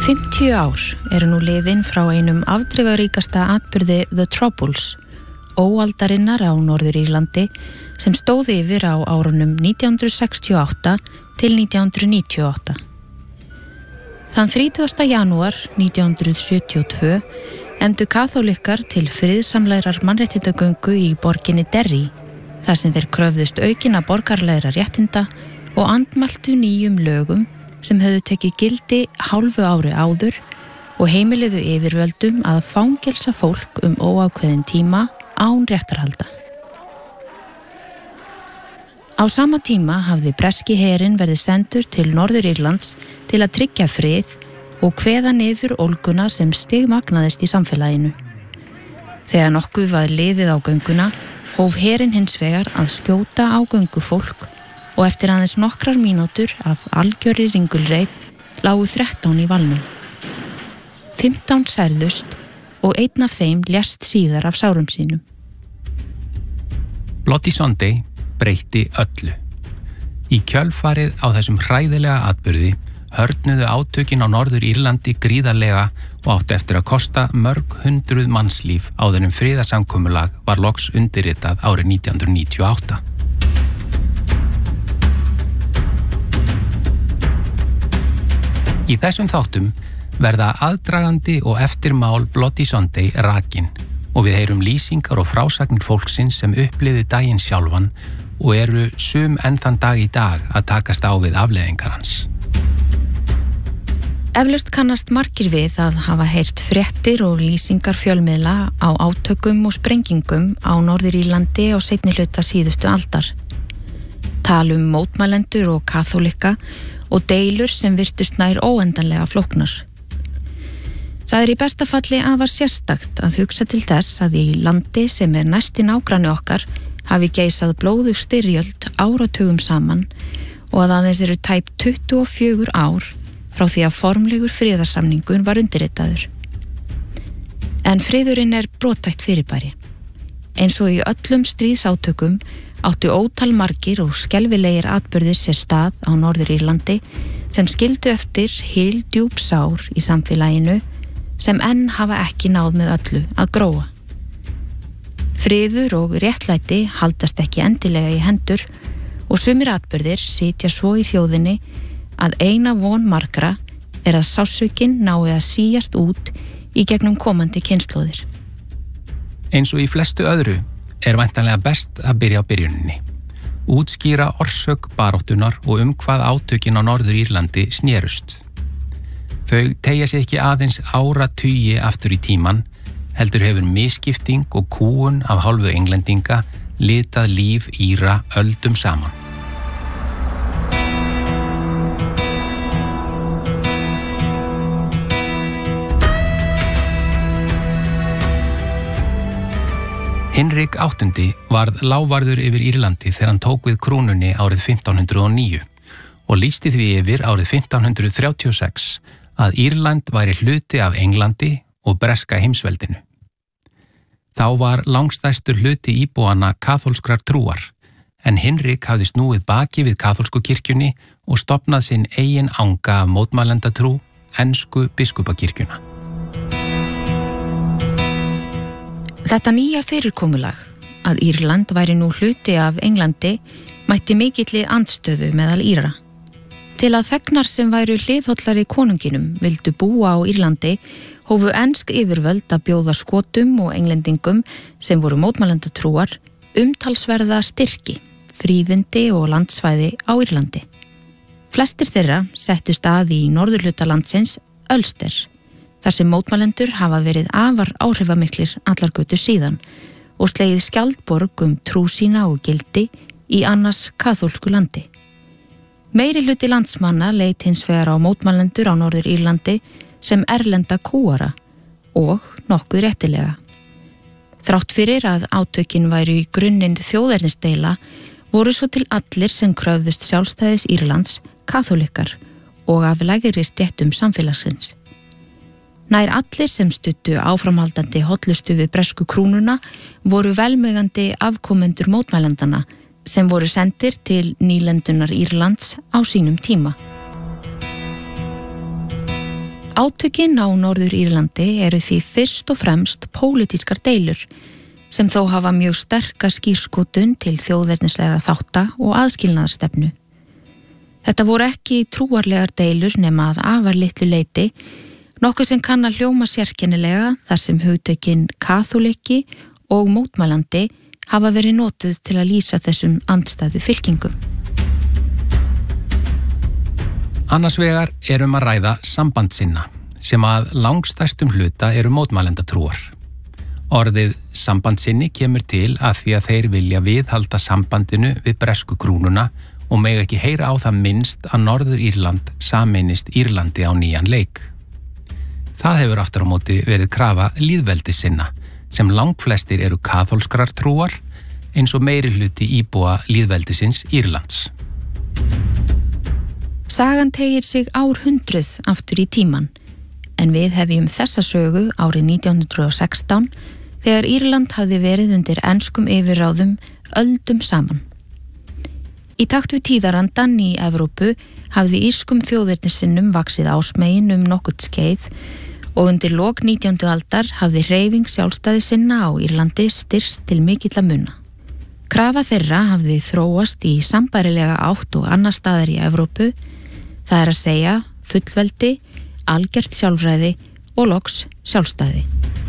50 ár eru nú liðin frá einum afdrifaríkasta atburði The Troubles, óaldarinnar á Norður-Írlandi sem stóði yfir á árunum 1968 til 1998. Þann 30. janúar 1972 efndu kaþólikkar til friðsamlegrar mannréttindagöngu í borginni Derry, þar sem þeir kröfðust aukinna borgaralegra réttinda og andmæltu nýjum lögum sem höfðu tekið gildi hálfu ári áður og heimiliðu yfirvöldum að fangelsa fólk óákveðin tíma án réttarhalda. Á sama tíma hafði breski herinn verið sendur til Norður-Írlands til að tryggja frið og kveða niður ólguna sem stigmagnaðist í samfélaginu. Þegar nokkuð var liðið á gönguna, hóf herinn hins vegar að skjóta á göngufólk og eftir aðeins nokkrar mínútur af algjörri ringulreið lágu 13 í valnum. 15 særðust og einn af þeim lést síðar af sárum sínum. Bloody Sunday breytti öllu. Í kjölfarið á þessum hræðilega atburði hörnuðu átökin á Norður-Írlandi gríðarlega og áttu eftir að kosta mörg hundruð mannslíf áður en friðarsamkomulag var loks undirritað árið 1998. Í þessum þáttum verða aðdragandi og eftirmál Bloody Sunday rakin og við heyrum lýsingar og frásagnir fólksins sem upplifði daginn sjálfan og eru sum enn þann dag í dag að takast á við afleiðingar hans. Eflaust kannast margir við að hafa heyrt fréttir og lýsingar fjölmiðla á átökum og sprengingum á Norður-Írlandi á seinni hluta síðustu aldar. Talum mótmælendur og kaþólikka og deilur sem virtust nær óendanlega flóknar. Það í besta falli afar sérstakt að hugsa til þess að í landi sem næsti nágranni okkar hafi geisað blóðug styrjöld áratugum saman og að aðeins eru tæp 24 ár frá því að formlegur friðarsamningur var undirritaður. En friðurinn brothætt fyrirbæri. Eins og í öllum stríðsátökum áttu ótal margir og skelfilegir atburðir sér stað á Norður-Írlandi sem skildu eftir djúp sár í samfélaginu sem enn hafa ekki náð með öllu að gróa. Friður og réttlæti haldast ekki endilega í hendur og sumir atburðir sitja svo í þjóðinni að eina von margra að sásaukin nái að síjast út í gegnum komandi kynslóðir. Eins og í flestu öðru væntanlega best að byrja á byrjuninni. Útskýra orsök baráttunar og hvað átökin á Norður-Írlandi snerust. Þau teygja sig ekki aðeins áratugi aftur í tíman, heldur hefur misskipting og kúgun af hálfu englendinga litað líf Íra öldum saman. Hinrik VIII varð lávarður yfir Írlandi þegar hann tók við krúnunni árið 1509 og lýsti því yfir árið 1536 að Írland væri hluti af Englandi og breska heimsveldinu. Þá var langstærstur hluti íbúanna kaþólskrar trúar, en Hinrik hafði snúið baki við kaþólsku kirkjunni og stofnað sinn eigin anga af mótmælendatrú, ensku biskupakirkjuna. Þetta nýja fyrirkomulag, að Írland væri nú hluti af Englandi, mætti mikilli andstöðu meðal Íra. Til að þegnar sem væru hliðhollari konunginum vildu búa á Írlandi, hófu ensk yfirvöld að bjóða Skotum og englendingum sem voru mótmælendatrúar umtalsverða styrki, fríðindi og landsvæði á Írlandi. Flestir þeirra settust að í norðurhluta landsins Ulster, þar sem mótmælendur hafa verið afar áhrifamiklir allar götur síðan og slegið skjaldborg trú sína og gildi í annars kaþólsku landi. Meiri hluti landsmanna leit hins vegar á mótmælendur á Norður-Írlandi sem erlenda kúara og nokkuð réttilega. Þrátt fyrir að átökin væru í grunninn þjóðernisdeila voru svo til allir sem kröfðust sjálfstæðis Írlands kaþólikkar og af lægri stéttum samfélagsins. Nær allir sem studdu áframhaldandi hollustu við bresku krúnuna voru velmegandi afkomendur mótmælandana sem voru sendir til nýlendunar Írlands á sínum tíma. Átökin á Norður Írlandi eru því fyrst og fremst pólitískar deilur sem þó hafa mjög sterka skírskotun til þjóðernislegra þátta og aðskilnaðarstefnu. Þetta voru ekki trúarlegar deilur nema að afar litlu leyti, nokkuð sem kann að hljóma sérkennilega þar sem hugtökin kaþólikki og mótmælandi hafa verið notuð til að lýsa þessum andstæðu fylkingum. Annars vegar að ræða sambandsinna sem að langstærstum hluta eru mótmælendatrúar. Orðið sambandsinni kemur til að því að þeir vilja viðhalda sambandinu við bresku krúnuna og mega ekki heyra á það minnst að Norður Írland sameinist Írlandi á nýjan leik. Það hefur aftur á móti verið krafa lýðveldissinna sem langflestir eru kaþólskrar trúar eins og meiri hluti íbúa lýðveldisins Írlands. Sagan tegir sig árhundruð aftur í tíman, en við hefjum þessa sögu árið 1916 þegar Írland hafði verið undir enskum yfirráðum öldum saman. Í takt við tíðarandan í Evrópu hafði írskum þjóðernisinnum vaxið ásmegin nokkurt skeið og undir lok 19. aldar hafði hreyfing sjálfstæði sinna á Írlandi styrst til mikilla muna. Krafa þeirra hafði þróast í sambærilega átt og annar staðar í Evrópu, það að segja fullveldi, algert sjálfræði og loks sjálfstæði.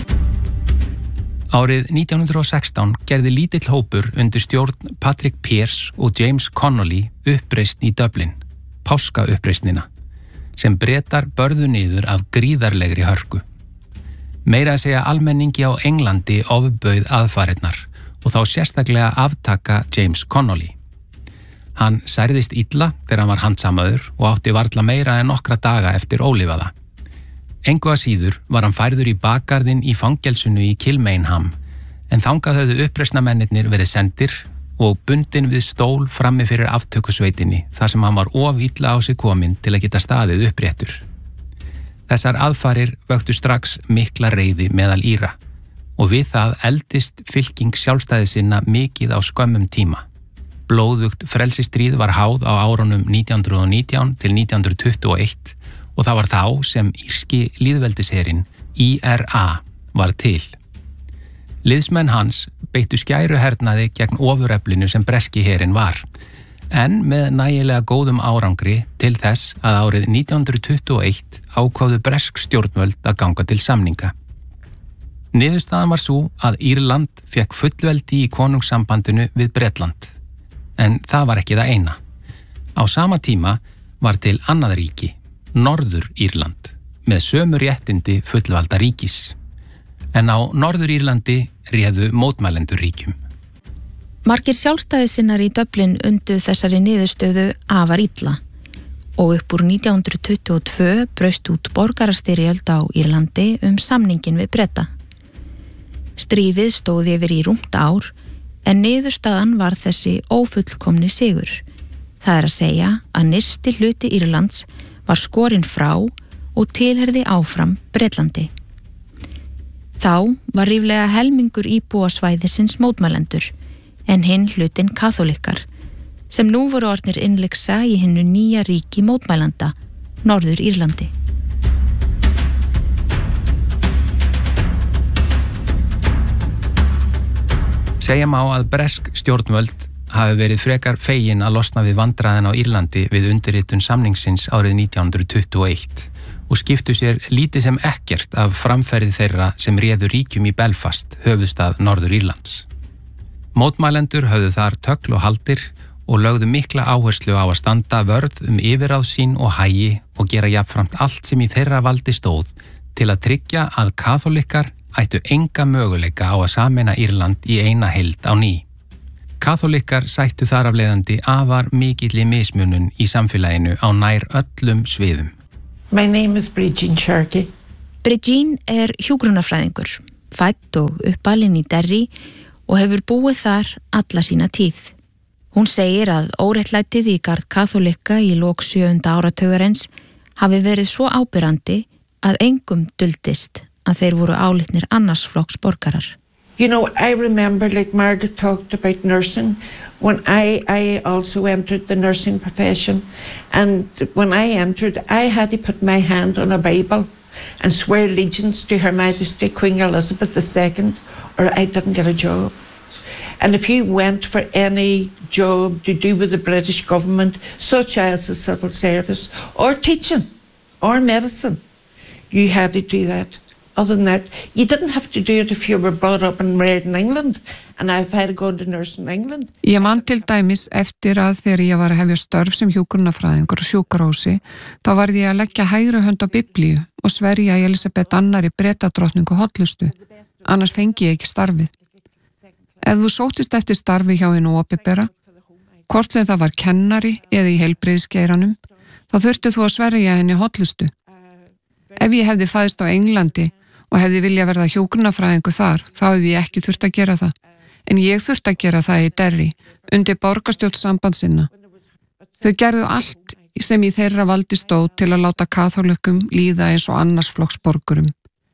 Árið 1916 gerði lítill hópur undir stjórn Patrick Pearse og James Connolly uppreisn í Dublin, páskauppreisnina, sem Bretar börðu niður af gríðarlegri hörku. Meira að segja almenningi á Englandi ofbauð aðfarirnar og þá sérstaklega aftaka James Connolly. Hann særðist illa þegar hann var handsamaður og átti varla meira en nokkra daga eftir ólifaða. Engu að síður var hann færður í bakgarðinn í fangelsinu í Kilmainham, en þangað höfðu uppreisnarmennirnir verið sendir og bundinn við stól frammi fyrir aftökusveitinni þar sem hann var of illa á sig kominn til að geta staðið uppréttur. Þessar aðfarir vöktu strax mikla reiði meðal Íra og við það eldist fylking sjálfstæðisinna mikið á skömmum tíma. Blóðugt frelsistríð var háð á árunum 1919 til 1921 og það var þá sem írski lýðveldisherinn IRA var til. Liðsmenn hans beittu skæruhernaði gegn ofureflinu sem breski herinn var, en með nægilega góðum árangri til þess að árið 1921 ákváðu bresk stjórnvöld að ganga til samninga. Niðurstaðan var sú að Írland fékk fullveldi í konungssambandinu við Bretland. En það var ekki það eina. Á sama tíma var til annað ríki, Norður Írland, með sömu réttindi fullvalda ríkis. En á Norður Írlandi réðu mótmælendur ríkjum. Margir sjálfstæðisinnar í Dublin undu þessari niðurstöðu afar illa og upp úr 1922 braust út borgarastyrjöld á Írlandi samningin við Breta. Stríðið stóð yfir í rúmt ár en niðurstaðan var þessi ófullkomni sigur. Það að segja að nyrsti hluti Írlands var skorinn frá og tilheyrði áfram Bretlandi. Þá var ríflega helmingur íbúa svæðisins mótmælendur en hinn hlutin kaþólikkar sem nú voru orðnir innlyksa í hinnu nýja ríki mótmælanda, Norður Írlandi. Segja má að bresk stjórnvöld hafi verið frekar fegin að losna við vandræðin á Írlandi við undirritun samningsins árið 1921 og skiptu sér lítið sem ekkert af framferði þeirra sem réðu ríkjum í Belfast, höfuðstað Norður Írlands. Mótmælendur höfðu þar tögl og haldir og lögðu mikla áherslu á að standa vörð yfirráð sín og hagi og gera jafnframt allt sem í þeirra valdi stóð til að tryggja að kaþólikkar ættu enga möguleika á að sameina Írland í eina heild á ný. Kaþólikkar sættu þar af leiðandi afar mikilli mismunun í samfélaginu á nær öllum sviðum. My name is Bridgine Sharkey. Bridgine hjúkrunarfræðingur, fædd og uppalin í Derry og hefur búið þar alla sína tíð. Hún segir að óréttlætið í garð kaþólikka í lok 7. áratugarins hafi verið svo áberandi að engum duldist að þeir voru álitnir annars flokks borgarar. You know, I remember, like Margaret talked about nursing, when I also entered the nursing profession, and when I entered, I had to put my hand on a Bible and swear allegiance to Her Majesty Queen Elizabeth II, or I didn't get a job. And if you went for any job to do with the British government, such as the civil service, or teaching, or medicine, you had to do that. Other than that, you didn't have to do it if you were brought up and reared in England, and I've had to go to nurse in England. Ég man til dæmis eftir að þegar ég var að hefja störf sem hjúkrunarfræðingur á sjúkrahúsi, þá varð ég að leggja hægri hönd á Biblíu og sverja Elisabeth II Bretadrottningu hollustu, annars fengi ég ekki starfið. Ef þú sóttist eftir starfi hjá hinu opinbera, hvort sem það var kennari eða í heilbrigðisgeiranum, þá þurfti þú að sverja henni hollustu. Ef ég hefði fæðst á Englandi og hefði vilja verða hjúkrunarfræðingu þar, þá hefði ég ekki þurft að gera það. En ég þurft að gera það í Derry, undir borgarstjórn sambandssinna. Þau gerðu allt sem í þeirra valdi stóð til að láta kaþólikkum líða eins og annars flokks borgurum.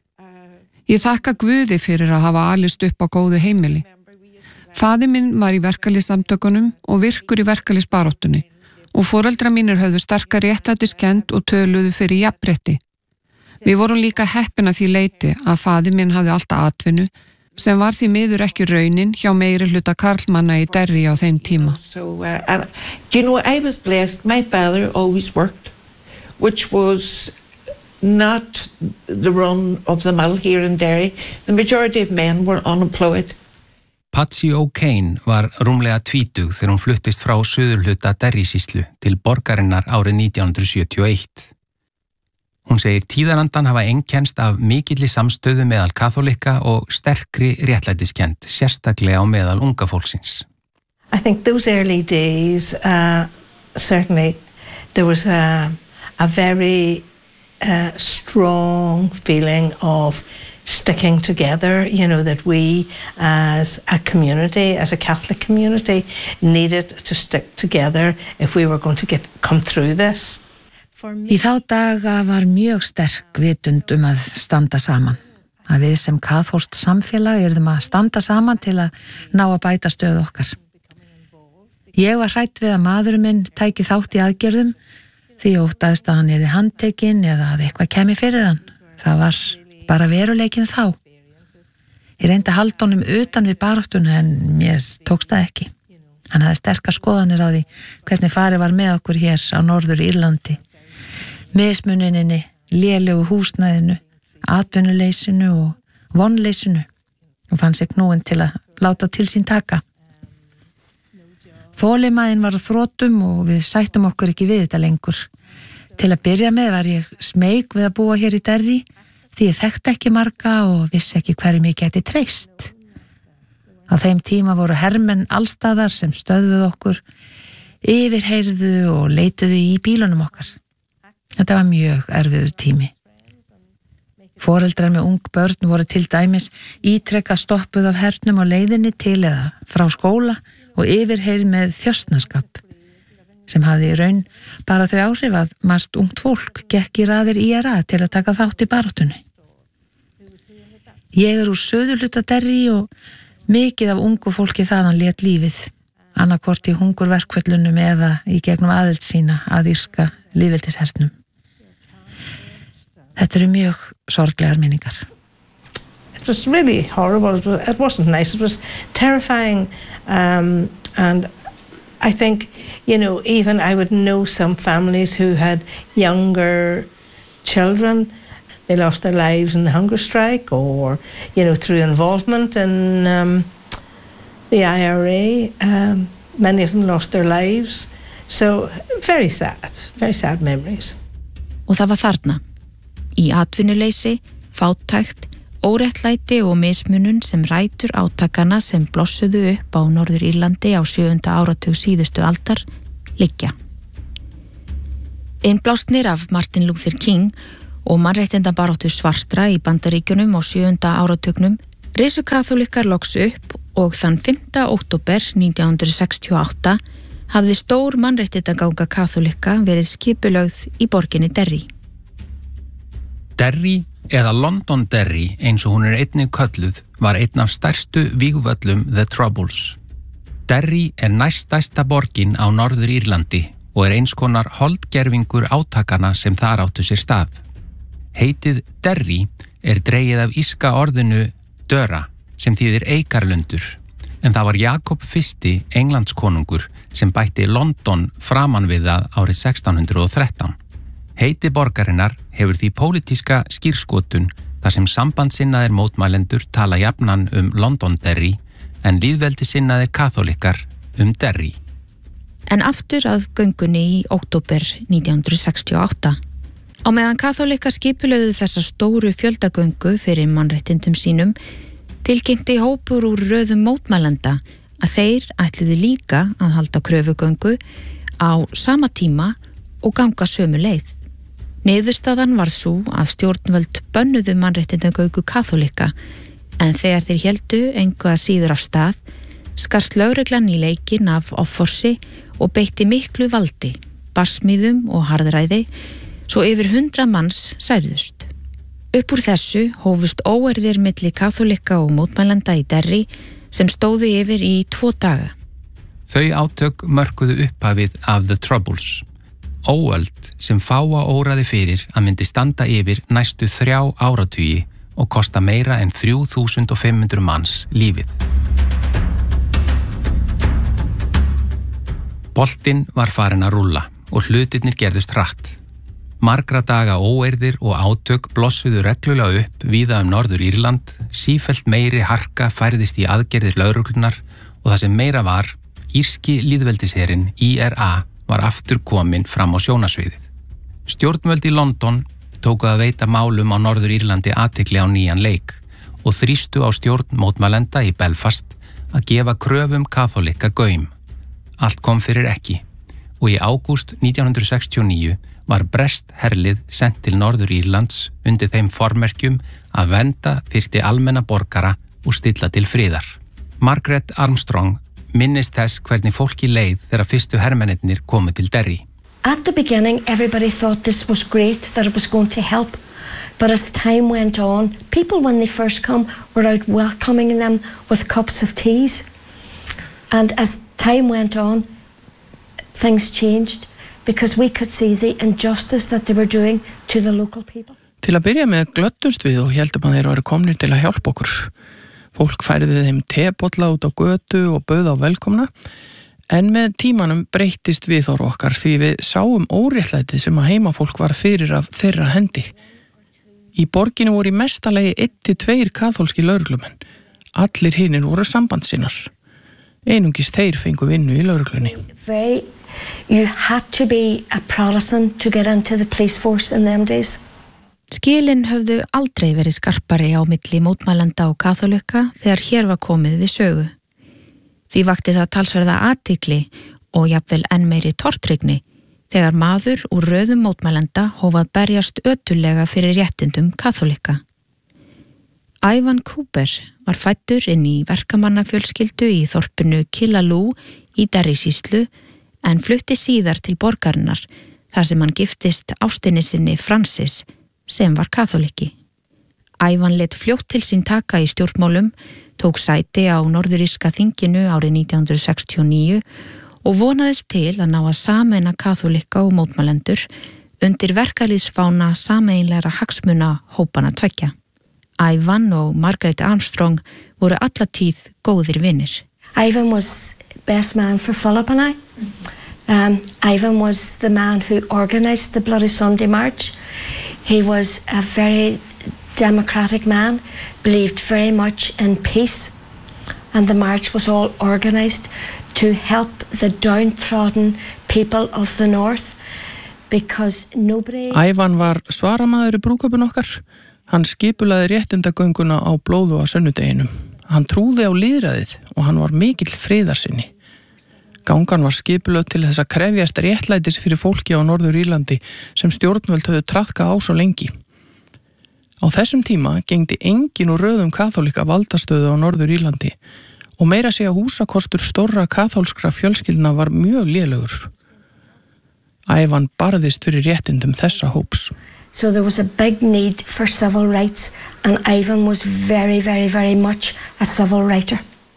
Ég þakka Guði fyrir að hafa alist upp á góðu heimili. Faðir minn var í verkalýðssamtökunum og virkur í verkalýðsbaráttunni og foreldrar mínir höfðu sterka réttlætiskennd og töluðu fyrir jafnrétti. Við vorum líka heppin að því leyti að faðir minn hafði alltaf atvinnu sem var því miður ekki raunin hjá meiri hluta karlmanna í Derry á þeim tíma. Do you know, I was blessed. My father always worked, which was not the run of the mill here in Derry. The majority of men were unemployed. Patsy O'Kane var rúmlega 20 þegar hún fluttist frá suðurhluta Derry-sýslu til borgarinnar árið 1971. Hún segir tíðarandan hafa einkennst af mikilli samstöðu meðal kaþólika og sterkri réttlætiskennd, sérstaklega á meðal unga fólksins. I think those early days, certainly there was a very strong feeling of sticking together, you know, that we as a community, as a Catholic community, needed to stick together if we were going to come through this. Í þá daga var mjög sterk vitund að standa saman. Að við sem kaþólskt samfélag yrðum að standa saman til að ná að bæta stöðu okkar. Ég var hrædd við að maðurinn minn tæki þátt í aðgerðum því óttaðist að hann yrði handtekinn eða að eitthvað kemi fyrir hann. Það var bara veruleikinn þá. Ég reyndi að halda honum utan við baráttuna en mér tókst það ekki. Hann hafði sterkar skoðanir á því hvernig farið var með okkur hér á Norður Írlandi. Mismuninni, lélegu húsnæðinu, atvinnuleysinu og vonleysinu og fann sig knúin til að láta til sín taka. Þolinmæðin var á þrotum og við sættum okkur ekki við þetta lengur. Til að byrja með var ég smeyk við að búa hér í Derry því ég þekkti ekki marga og vissi ekki hverjum ég geti treyst. Á þeim tíma voru hermenn allstaðar sem stöðvuðu okkur, yfirheyrðu og leituðu í bílunum okkar. Þetta var mjög erfiður tími. Foreldrar með ung börn voru til dæmis ítrekka stoppuð af hernum á leiðinni til eða frá skóla og yfirheyrð með þjösnaskap sem hafði í raun bara þau áhrif að margt ungt fólk gekk í raðir IRA til að taka þátt í baráttunni. Ég úr suðurhluta Derry og mikið af ungu fólki þaðan lét lífið, annarkvort í hungurverkföllunum eða í gegnum aðild sína að írska lýðveldishernum. Þetta eru mjög sorglegar minningar. It was really horrible. It wasn't nice. It was terrifying. And I think, you know, even I would know some families who had younger children. They lost their lives in the hunger strike or, you know, through involvement in the IRA. Many of them lost their lives. So very sad memories. Og það var þarna, í atvinnuleysi, fátækt, óréttlæti og mismunun sem rætur átakana sem blossuðu upp á Norður Írlandi á 7. áratug síðustu aldar liggja. Innblásnir af Martin Luther King og mannréttindabaráttu svartra í Bandaríkjunum á 7. áratugnum risu kaþólikkar loks upp og þann 5. október 1968 hafði stór mannréttindaganga kaþólikka verið skipulögð í borginni Derry. Derry eða Londonderry eins og hún einnig kölluð, var einn af stærstu vígvöllum The Troubles. Derry næststærsta borgin á Norður Írlandi og eins konar holdgervingur átakana sem þar áttu sér stað. Heitið Derry dregið af írska orðinu döra sem þýðir eikarlundur, en það var Jakob I Englandskonungur sem bætti London framan við það árið 1613. Heiti borgarinnar hefur því pólitíska skírskotun þar sem sambandsinnaðir mótmælendur tala jafnan Londonderry en lýðveldisinnaðir kaþólikkar Derry. En aftur að göngunni í október 1968. Á meðan kaþólikkar skipulögðu þessa stóru fjöldagöngu fyrir mannréttindum sínum, tilkynnti hópur úr röðum mótmælenda að þeir ætluðu líka að halda kröfugöngu á sama tíma og ganga sömu leið. Niðurstaðan var sú að stjórnvöld bönnuðu mannréttindagöngu kaþólikka, en þegar þeir héldu engu að síður af stað, skarst lögreglan í leikinn af offorsi og beitti miklu valdi, barsmíðum og harðræði, svo yfir 100 manns særðust. Upp úr þessu hófust óeirðir milli kaþólikka og mótmælenda í Derry sem stóðu yfir í 2 daga. Þau átök mörkuðu upphafið af The Troubles. Óöld sem fáa óraði fyrir að myndi standa yfir næstu 3 áratugi og kosta meira en 3500 manns lífið. Boltinn var farin að rúlla og hlutirnir gerðust hratt. Margra daga óeirðir og átök blossuðu reglulega upp víða Norður Írland, sífellt meiri harka færðist í aðgerðir lögreglunar og það sem meira var, írski lýðveldisherinn IRA var aftur kominn fram á sjónasviðið. Stjórnvöld í London tóku að veita málum á Norður Írlandi athygli á nýjan leik og þrýstu á stjórn mótmælenda í Belfast að gefa kröfum kaþólikka gaum. Allt kom fyrir ekki og í ágúst 1969 var breskt herlið sent til Norður Írlands undir þeim formerkjum að vernda þyrfti almenna borgara og stilla til friðar. Margaret Armstrong minnist þess hvernig fólki leið þegar fyrstu hermennirnir komu til Derry. At the beginning, everybody thought this was great, that it was going to help. But as time went on, people when they first come were out welcoming them with cups of teas. And as time went on, things changed. Because we could see the injustice that they were doing to the local people. Til að byrja með glöddumst við og heldum að þeir væru komnir til að hjálpa okkur. Fólk færði þeim tebolla út á götu og bauð á velkomna, en með tímanum breyttist viðhorf okkar því við sáum óréttlætið sem að heimafólk var fyrir af þeirra hendi. Í borginu voru í mestalagi 1-2 kaþólski lögreglumenn. Allir hinir voru sambandsinnar. Einungis þeir fengu vinnu í lögreglunni. You had to be a Protestant to get into the police force in them days. Skilin höfðu aldrei verið skarpari á milli mótmælenda og kaþólikka þegar hér var komið við sögu. Því vakti það talsverða athygli og jafnvel enn meiri tortryggni þegar maður úr röðum mótmælenda hóf að berjast ötullega fyrir réttindum kaþólikka. Ivan Cooper var fæddur inn í verkamannafjölskyldu í þorpinu Killaloe í Derry-sýslu en flutti síðar til borgarinnar þar sem hann giftist ástinni sinni Francis sem var kaþólikki. Ivan lét fljótt til sín taka í stjórnmálum, tók sæti á norðuríska þinginu árið 1969 og vonaðist til að ná að sameina kaþólikka og mótmælendur undir verkalýðsfána sameiginlegra hagsmuna hópana tveggja. Ivan og Margaret Armstrong voru alla tíð góðir vinir. Ivan was best man for Philip and I. Ivan was the man who organised the Bloody Sunday March. He was a very democratic man, believed very much in peace, and the march was all organised to help the downtrodden people of the north because nobody... Ivan var svaramaður í brúðkaupinu okkar. Hann skipulaði réttindagönguna á blóðu á sunnudeginum. Hann trúði á lýðræðið og hann var mikill friðarsinni. Gangan var skipulögð til þess að krefjast réttlætis fyrir fólki á Norður Írlandi sem stjórnvöld höfðu traðkað á svo lengi. Á þessum tíma gegndi engin úr röðum kaþólika valdastöðu á Norður Írlandi og meira segja húsakostur stórra kaþólskra fjölskyldna var mjög lélegur. Ivan barðist fyrir réttindum þessa hóps. So there was a big need for civil rights, and Ivan was very, very, very much a civil writer.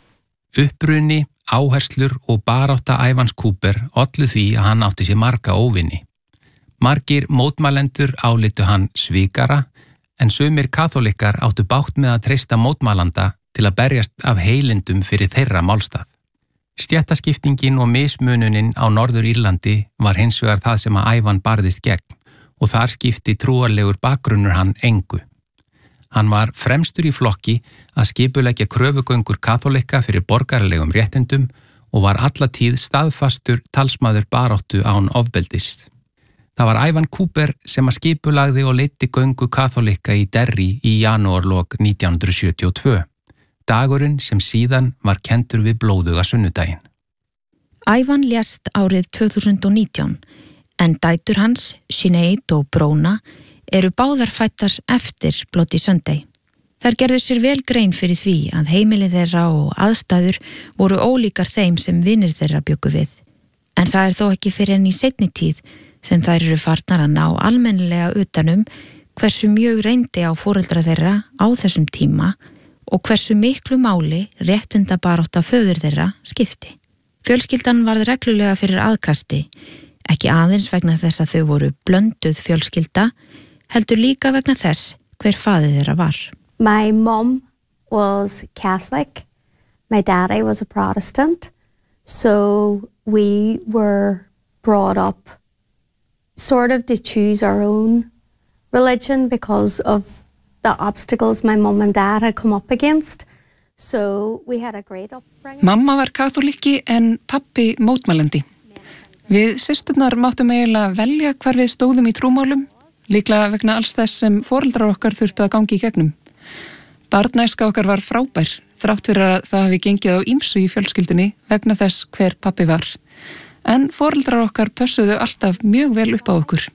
Uppruni, áherslur og barátta Ivans Cooper ollu því að hann átti sér marga óvini. Margir mótmælendur álitu hann svikara, en sumir kaþólikkar áttu bágt með að treysta mótmælanda til að berjast af heilindum fyrir þeirra málstað. Stéttaskiptingin og mismununin á Norður Írlandi var hins vegar það sem að Ivan barðist gegn og þar skipti trúarlegur bakgrunnur hann engu. Hann var fremstur í flokki að skipuleggja kröfugöngur kaþólikka fyrir borgaralegum réttindum og var alla tíð staðfastur talsmaður baráttu án ofbeldis. Það var Ivan Cooper sem að skipulagði og leiddi göngu kaþólikka í Derry í janúarlok 1972. Dagurinn sem síðan var kenndur við blóðuga sunnudaginn. Ivan lést árið 2019 en dætur hans, Sinead og Bróna, eru báðar fættar eftir Bloody Sunday. Þær gerðu sér vel grein fyrir því að heimili þeirra og aðstæður voru ólíkar þeim sem vinir þeirra bjuggu við. En það er þó ekki fyrir enn í seinni tíð sem þær eru farnar að ná almennilega utanum hversu mjög reyndi á foreldra þeirra á þessum tíma og hversu miklu máli réttindabarátta föður þeirra skipti. Fjölskyldan varð reglulega fyrir aðkasti, ekki aðeins vegna þess að þau voru blönduð fjölskylda, heldur líka vegna þess hver faðir þeirra var. My mom was Catholic, my daddy was a Protestant, so we were brought up sort of to choose our own religion because of the obstacles my mom and dad had come up against. So we had a great upbringing. Mamma var kaþólikki en pappi mótmælandi. Við systurnar máttum eiginlega velja hvar við stóðum í trúmálum, líklega vegna alls þess sem foreldrar okkar þurftu að gangi í gegnum. Barnæska okkar var frábær, þrátt fyrir að það hafi gengið á ýmsu í fjölskyldunni vegna þess hver pappi var. En foreldrar okkar pössuðu alltaf mjög vel upp á okkur.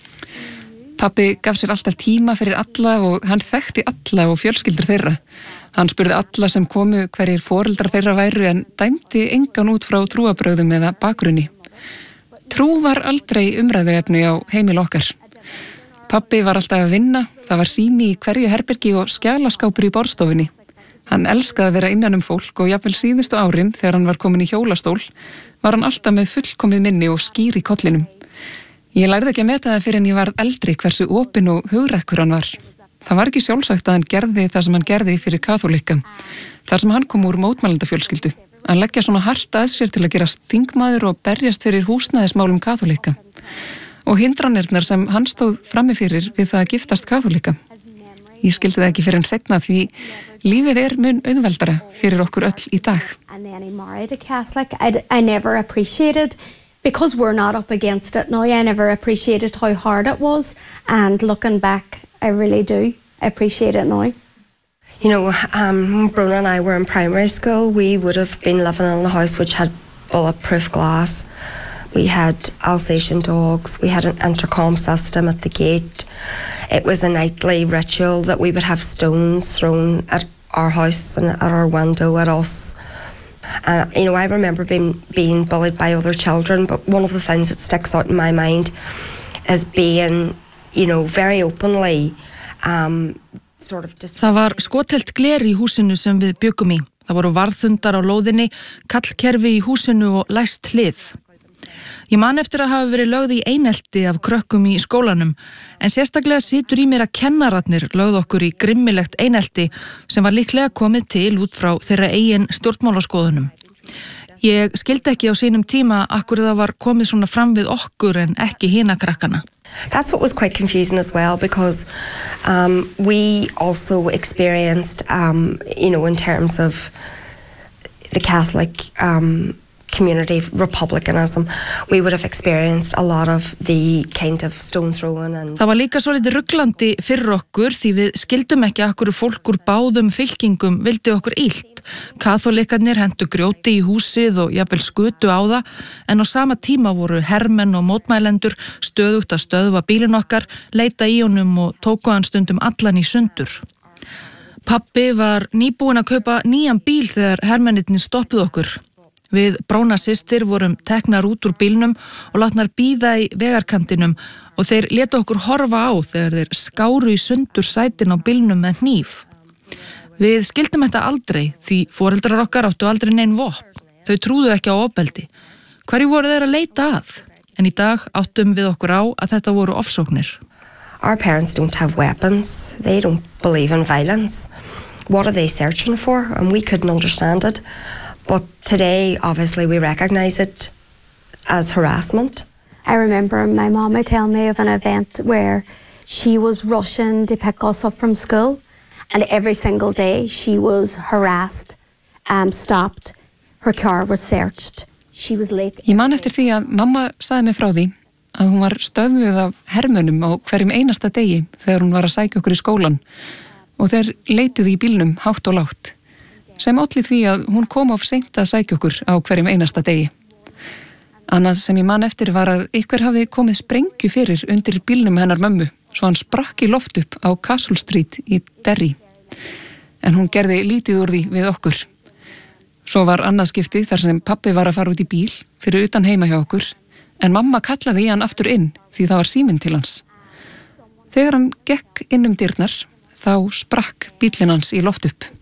Pappi gaf sér alltaf tíma fyrir alla og hann þekkti alla og fjölskyldur þeirra. Hann spurði alla sem komu hverjir foreldrar þeirra væru en dæmdi engan út frá trúabrögðum eða bakgrunni. Trú var aldrei umræðuefni á heimil okkar. Pappi var alltaf að vinna, það var sími í hverju herbergi og skjalaskápur í borðstofunni. Hann elskaði að vera innan fólk og jafnvel síðustu árin þegar hann var komin í hjólastól var hann alltaf með fullkomið minni og skýr í kollinum. Ég lærði ekki að meta það fyrir en ég varð eldri hversu opinn og hugrækkur hann var. Það var ekki sjálfsagt að hann gerði það sem hann gerði fyrir kaþólikka, þar sem hann kom úr mótmælendafjölskyldu. Að leggja svona hart að sér til að gerast þingmaður og berjast fyrir húsnæðismálum kaþólikka. Og hindranirnar sem hann stóð frammi fyrir við það að giftast kaþólikka. Ég skildi það ekki fyrir en seinna því lífið mun auðveldara fyrir okkur öll í dag. And then he married a Catholic. I never appreciated, because we're not up against it now, I never appreciated how hard it was. And looking back, I really do appreciate it now. You know, Brona and I were in primary school. We would have been living in a house which had bulletproof glass. We had Alsatian dogs. We had an intercom system at the gate. It was a nightly ritual that we would have stones thrown at our house and at our window at us. You know, I remember being bullied by other children, but one of the things that sticks out in my mind is being, you know, very openly Það var skothelt gler í húsinu sem við bjuggum í. Það voru varðhundar á lóðinni, kallkerfi í húsinu og læst hlið. Ég man eftir að hafa verið lögð í einelti af krökkum í skólanum, en sérstaklega situr í mér að kennararnir lögð okkur í grimmilegt einelti sem var líklega komið til út frá þeirra eigin stjórnmálaskoðunum. Ég skildi ekki á sínum tíma akkur það var komið svona fram við okkur en ekki hina krakkana. That's what was quite confusing as well, because we also experienced, you know, in terms of the Catholic community, republicanism, we would have experienced a lot of the kind of stone throwing and... Það var líka svolítið ruglandi fyrir okkur því við skildum ekki að okkur fólk úr báðum fylkingum vildi okkur illt. Kaþólikkarnir hentu grjóti í húsið og jafnvel skutu á það, en á sama tíma voru hermenn og mótmælendur stöðugt að stöðva bílinn okkar, leita í honum og tóku hann stundum allan í sundur. Pappi var nýbúinn að kaupa nýjan bíl þegar hermennirnir stoppuðu okkur. Við Bróna systir vorum teknar út úr bílnum og látnar bíða í vegarkantinum og þeir létu okkur horfa á þegar þeir skáru í sundur sætin á bílnum með hníf. Við skildum þetta aldrei því foreldrar okkar áttu aldrei nein vopn. Þau trúðu ekki á ofbeldi. Hverju voru þeir að leita að? En í dag áttum við okkur á að þetta voru ofsóknir. Our parents don't have weapons. They don't believe in violence. What are they searching for? And we couldn't understand it. But today, obviously, we recognise it as harassment. I remember my mama telling me of an event where she was rushing to pick us up from school, and every single day she was harassed, stopped, her car was searched, she was late. Ég man eftir því að mamma sagði mig frá því að hún var stöðvuð af hermönum á hverjum einasta degi þegar hún var að sækja okkur í skólan og þeir leituðu í bílnum hátt og lágt. Sem olli því að hún kom of seint að sækja okkur á hverjum einasta degi. Annað sem ég man eftir var að einhver hafði komið sprengju fyrir undir bílnum hennar mömmu, svo hann sprakk í loft upp á Castle Street í Derry. En hún gerði lítið úr því við okkur. Svo var annað skipti þar sem pabbi var að fara út í bíl fyrir utan heima hjá okkur, en mamma kallaði í hann aftur inn því það var síminn til hans. Þegar hann gekk inn dyrnar, þá sprakk bíllinn hans í loft upp.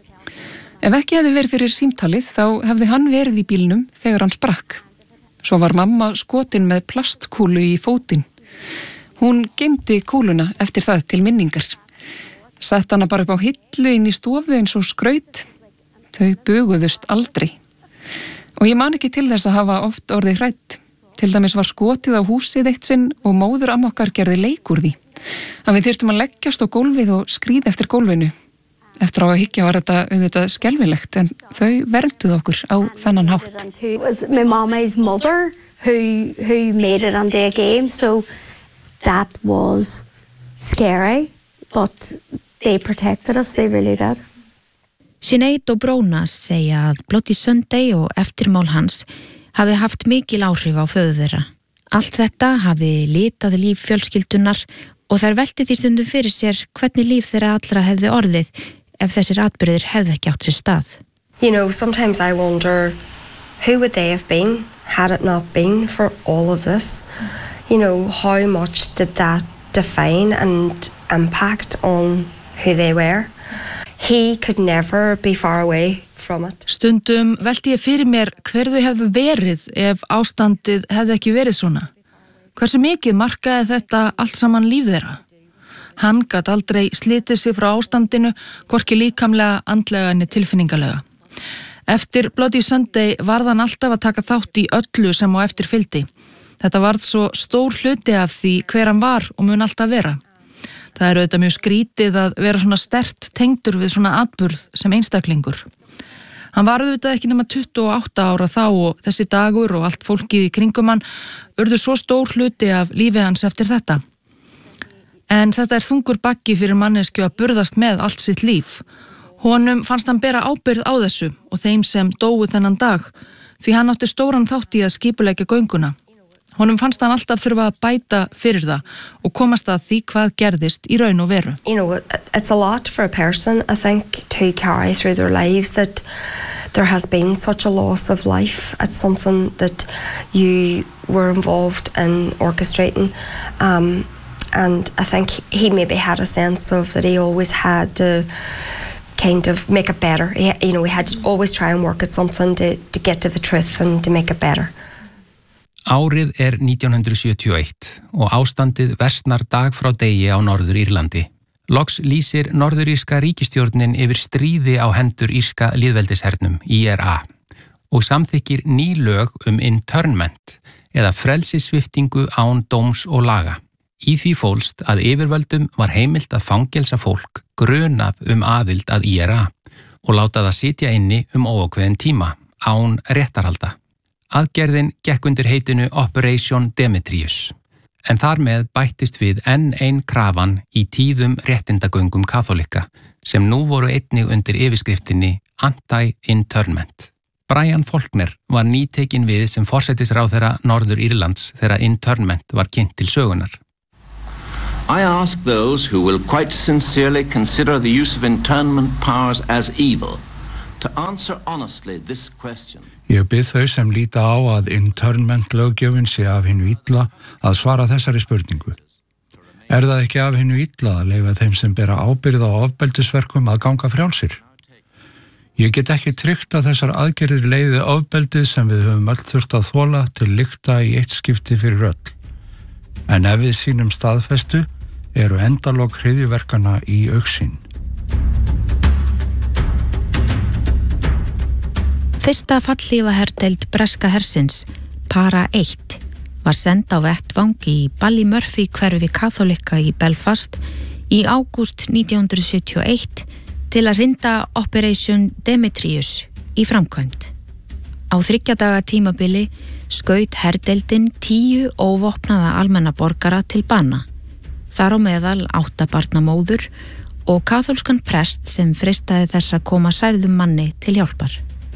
Ef ekki hefði verið fyrir símtalið, þá hefði hann verið í bílnum þegar hann sprakk. Svo var mamma skotin með plastkúlu í fótinn. Hún geymdi kúluna eftir það til minningar. Sett hana bara upp á hillu inn í stofu eins og skraut. Þau buguðust aldrei. Og ég man ekki til þess að hafa oft orðið hrædd. Til dæmis var skotið á húsið eitt sinn og móður amma okkar gerði leik úr því. Að við þyrftum að leggjast á gólfið og skríða eftir gólfinu. Eftir á að hyggja var þetta auðvitað skelfilegt, en þau vernduðu okkur á þennan hátt. It was my mama's mother who made it into a game, so that was scary, but they protected us, they really did. Sinead og Bróna segja að Bloody Sunday og eftirmál hans hafi haft mikil áhrif á föður þeirra. Allt þetta hafi litað líf fjölskyldunar og þær velti því stundum fyrir sér hvernig líf þeirra allra hefði orðið ef þessir atburðir hefði ekki átt sér stað. You know, sometimes I wonder who would they have been had it not been for all of this? You know, how much did that define and impact on who they were? He could never be far away from it. Stundum velti ég fyrir mér hver þau hefðu verið ef ástandið hefði ekki verið svona. Hversu mikið markaði þetta allt saman líf þeirra? Hann gat aldrei slitið sig frá ástandinu, hvorki líkamlega, andlega en tilfinningalega. Eftir Bloody Sunday varð hann alltaf að taka þátt í öllu sem á eftir fylgdi. Þetta varð svo stór hluti af því hver hann var og mun alltaf vera. Það er auðvitað mjög skrítið að vera svona sterkt tengdur við svona atburð sem einstaklingur. Hann var auðvitað ekki nema 28 ára þá og þessi dagur og allt fólkið í kringum hann urðu svo stór hluti af lífi hans eftir þetta. En þetta er þungur baggi fyrir manneskju að burðast með allt sitt líf. Honum fannst hann bera ábyrgð á þessu og þeim sem dóu þennan dag, því hann átti stóran þátt í að skipuleggja gönguna. Honum fannst hann alltaf þurfa að bæta fyrir það og komast að því hvað gerðist í raun og veru. You know, it's a lot for a person, I think, to carry through their lives that there has been such a loss of life. It's something that you were involved in orchestrating. And I think he maybe had a sense of that he always had to kind of make it better. He had to always try and work at something to get to the truth and to make it better. Árið er 1971 og ástandið versnar dag frá degi á Norður Írlandi. Loks lýsir norðuríska ríkisstjórnin yfir stríði á hendur írska lýðveldishernum, IRA, og samþykkir ný lög internment eða frelsissviptingu án dóms og laga. Í því fólst að yfirvöldum var heimilt að fangelsa fólk grunað aðild að IRA og láta það sitja inni óákveðinn tíma, án réttarhalda. Aðgerðin gekk undir heitinu Operation Demetrius, en þar með bættist við enn ein krafan í tíðum réttindagöngum kaþólika, sem nú voru einnig undir yfirskriftinni Anti-Internment. Brian Faulkner var nýtekinn við sem forsætisráðherra Norður Írlands þegar internment var kynnt til sögunar. I ask those who will quite sincerely consider the use of internment powers as evil to answer honestly this question. Ég bið þau sem líta á að internment löggjöfin sé af hinu illa að svara þessari spurningu. Er það ekki af hinu illa að leyfa þeim sem bera ábyrgð á ofbeldisverkum að ganga frjálsir? Ég get ekki tryggt að þessar aðgerðir leiði ofbeldið sem við höfum öll þurft að þola til lykta í eitt skipti fyrir öll. En ef við sýnum staðfestu eru endalok hryðjuverkana í augsýn. Fyrsta fallhlífaherdeild breska hersins, Para 1, var send á vettvangi í Ballymurphy hverfi kaþólika í Belfast í ágúst 1971 til að hrinda Operation Demetrius í framkvæmd. Á 3 daga tímabili skaut herdeildin 10 óvopnaða almenna borgara til bana. Þar á meðal 8 barna móður og kaþólskan prest sem freistaði þess að koma særðum manni til hjálpar.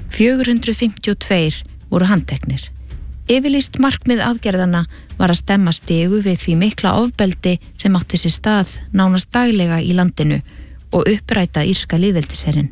452 voru handteknir. Yfirlýst markmið aðgerðana var að stemma stigu við því mikla ofbeldi sem átti sér stað nánast daglega í landinu og uppræta írska lýðveldisherinn.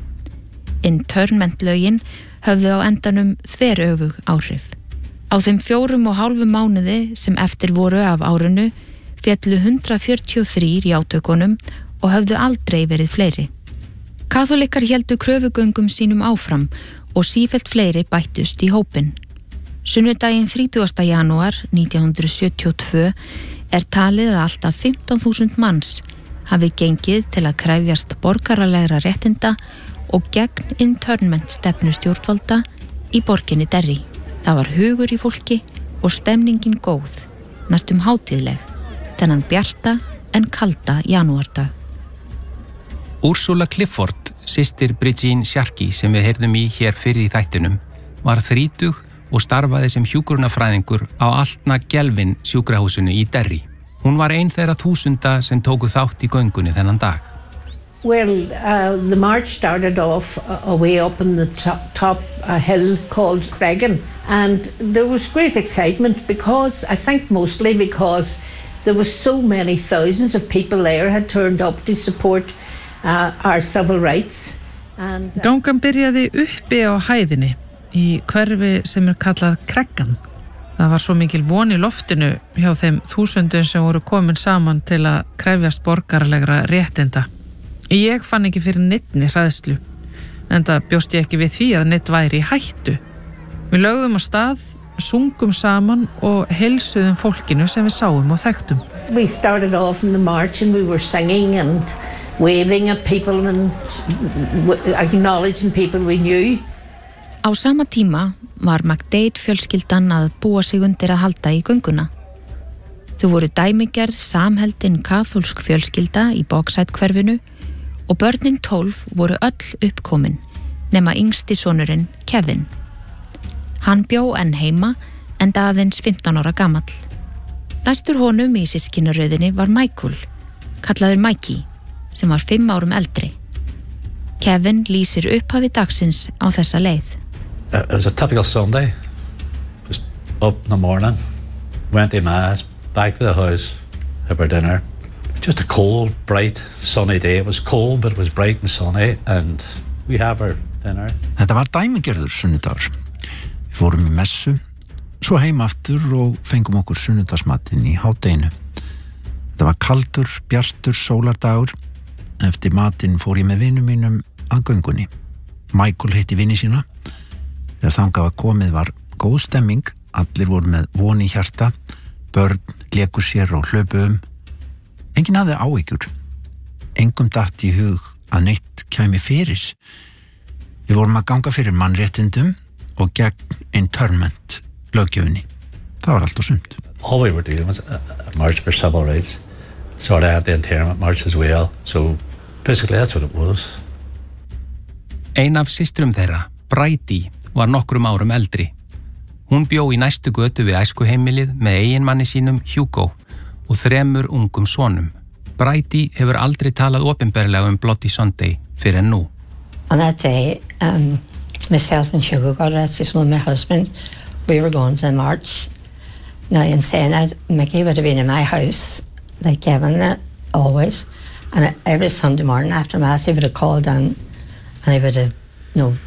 Internment lögin höfðu á endanum þveröfug áhrif. Á þeim 4,5 mánuði sem eftir voru af árinu féllu 143 í átökunum og höfðu aldrei verið fleiri. Kaþólikar héldu kröfugöngum sínum áfram og sífellt fleiri bættust í hópinn. Sunnudaginn 30. janúar 1972 talið að alltaf 15.000 manns hafi gengið til að krefjast borgaralegra réttinda og gegn internment stefnu stjórnvalda í borginni Derry. Það var hugur í fólki og stemningin góð, næstum hátíðleg, þennan bjarta en kalda janúardag. Ursula Clifford, systir Bridgine Sharkey sem við heyrðum í hér fyrir í þættinum, var 30 og starfaði sem hjúkrunarfræðingur á Altna Gelvin sjúkrahúsinu í Derry. Hún var ein þeirra 1000 sem tóku þátt í göngunni þennan dag. Well, the march started off away up in the top hill called Cregan, and there was great excitement because, I think mostly because there was so many thousands of people there had turned up to support our civil rights. Gangan byrjaði uppi á hæðinni í hverfi sem kallað Cregan. Það var svo mikil von í loftinu hjá þeim 1000 sem voru komin saman til að krefjast borgaralegra réttinda. Ég fann ekki fyrir neittni hræðslu, enda bjóst ég ekki við því að neitt væri í hættu. Við lögðum á stað, sungum saman og heilsuðum fólkinu sem við sáum og þekktum. We started off in the march and we were singing and waving at people and acknowledging people we knew. Á sama tíma var McDade fjölskyldan að búa sig undir að halda í gönguna. Þau voru dæmigerð samheldin kaþólsk fjölskylda í Bogside hverfinu og börnin 12 voru öll uppkomin nema yngsti sonurinn Kevin. Hann bjó enn heima enda aðeins 15 ára gamall. Næstur honum í systkinaröðinni var Michael, kallaður Mikey, sem var 5 árum eldri. Kevin lýsir upphafi dagsins á þessa leið. It was a typical Sunday. Just up in the morning, went to mass, back to the house, had our dinner. Just a cold, bright, sunny day. It was cold, but it was bright and sunny, and we have our dinner. Þetta var dæmigerður sunnudagur. Við fórum í messu, svo heim aftur og fengum okkur sunnudagsmatinn í hádeginu. Þetta var kaldur, bjartur sólardagur. Eftir matinn fór ég með vinum mínum að göngunni. Michael heitti vini sína. Þegar þangað var komið var góð stemming, allir voru með von í hjarta, börn léku sér og hlaupu Enginn hafði áhyggjur. Engum datt í hug að neitt kæmi fyrir. Við vorum að ganga fyrir mannréttindum og gegn internment löggjöfinni. Það var allt og sumt. All we were doing was a march for civil rights. Sort of had the internment march as well. So basically that's what it was. Ein af systrum þeirra, Bridie, var nokkrum árum eldri. Hún bjó í næstu götu við æskuheimilið með eiginmanni sínum Hugo og 3 ungum sonum. Bridie hefur aldrei talað opinberlega Bloody Sunday fyrir en nú. On that day, myself and Hugo got arrested with my husband. We were going to the march. Now, in saying that, Mickey would have been in my house, like Kevin, always. And every Sunday morning after Mass, he would have called down and he would have No.